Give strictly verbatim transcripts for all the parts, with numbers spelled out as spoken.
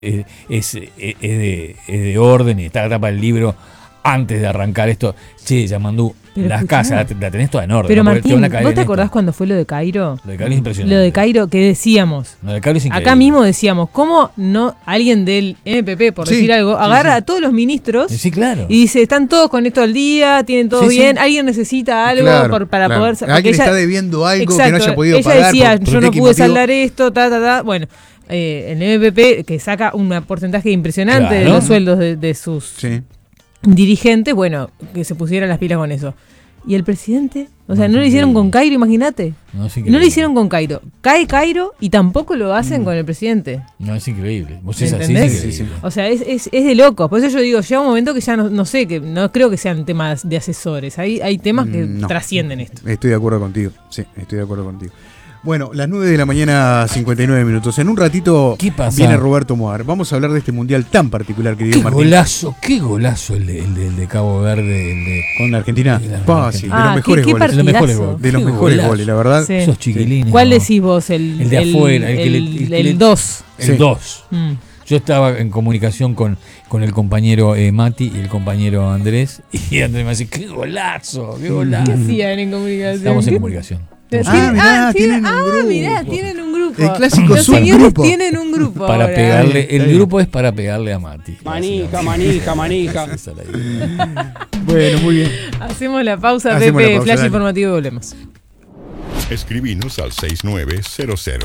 es, es, es, de, es de orden y está la tapa del libro antes de arrancar esto. Che, Yamandú, las casas la, la tenés toda en orden. Pero ¿no? Martín, ¿vos te acordás esto? Cuando fue lo de Cairo? Lo de Cairo es impresionante. Lo de Cairo que decíamos. Lo de Cairo es increíble. Acá mismo decíamos, ¿cómo no alguien del M P P, por sí, decir algo, agarra sí, sí. a todos los ministros sí, claro. y dice, están todos con esto al día, tienen todo sí, bien, sí. alguien necesita algo claro, por, para claro. poder... Alguien ella, está debiendo algo exacto, que no haya podido ella pagar. Ella decía, por, por yo no pude motivo. saldar esto, ta, ta, ta. Bueno, eh, el M P P, que saca un porcentaje impresionante claro. de los sueldos de, de sus... Sí. dirigentes, bueno, que se pusieran las pilas con eso. ¿Y el presidente? O sea, no, no lo hicieron con Cairo, imagínate. No, no lo hicieron con Cairo. Cae Cairo y tampoco lo hacen mm. con el presidente. No, es increíble. ¿Vos es así? ¿Entendés? Sí, sí, sí. O sea, es, es, es de locos. Por eso yo digo, llega un momento que ya no, no sé, que no creo que sean temas de asesores. Hay, hay temas que no. trascienden esto. Estoy de acuerdo contigo. Sí, estoy de acuerdo contigo. Bueno, las nueve de la mañana, cincuenta y nueve minutos. En un ratito viene Roberto Moar. Vamos a hablar de este mundial tan particular que dio Martín. Martín. Qué golazo, qué golazo el de, el de, el de Cabo Verde. El de, con Argentina. Fácil, de, ah, los mejores qué, qué goles. De los mejores goles. De los mejores golazo. goles, la verdad. Sí. Esos chiquilines. ¿Cuál no? decís vos? El, el de el, afuera. El dos. El dos. Mm. Yo estaba en comunicación con, con el compañero eh, Mati y el compañero Andrés. Y Andrés me dice, qué golazo, qué golazo. ¿Qué hacían en comunicación? Estamos en comunicación. Ah, mirá, ah, tienen, ah, un grupo. mirá, tienen un grupo. El clásico Los señores tienen un grupo. Para ahora. pegarle, el grupo es para pegarle a Mati. Manija, manija, manija. Bueno, muy bien. Hacemos la pausa, Hacemos Pepe, la pausa, flash dale. informativo y volvemos. Escribinos al seis nueve cero cero.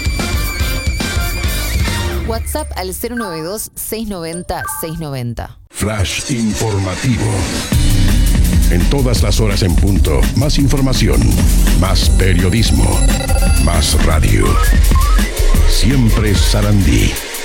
WhatsApp al cero nueve dos, seis nueve cero, seis nueve cero. Flash informativo. En todas las horas en punto, más información, más periodismo, más radio. Siempre Sarandí.